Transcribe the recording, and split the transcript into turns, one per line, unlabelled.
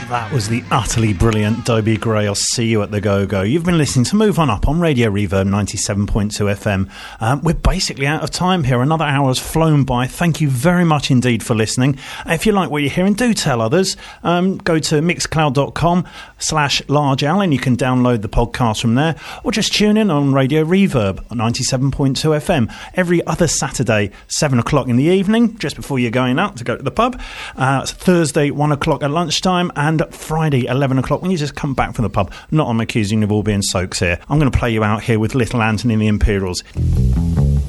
That was the utterly brilliant Dobie Gray. I'll see you at the Go-Go. You've been listening to Move On Up on Radio Reverb 97.2 FM. We're basically out of time here. Another hour has flown by. Thank you very much indeed for listening. If you like what you're hearing, do tell others. Go to mixcloud.com/LargeAl and you can download the podcast from there, or just tune in on Radio Reverb 97.2 FM every other Saturday, 7 o'clock in the evening, just before you're going out to go to the pub. Thursday, 1 o'clock at lunchtime, and Friday, 11 o'clock when you just come back from the pub. Not I'm accusing you of all being soaks here. I'm going to play you out here with Little Anthony and the Imperials.